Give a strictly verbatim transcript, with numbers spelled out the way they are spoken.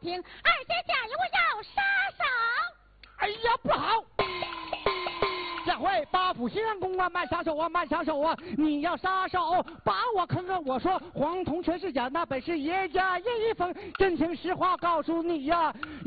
听，二姐家有要杀手。 哎呀，不好！这回八府新安宫啊，卖杀手啊，卖杀手啊！你要杀手，把我坑了！我说黄铜全是假，那本是爷家一封，真情实话告诉你呀、啊。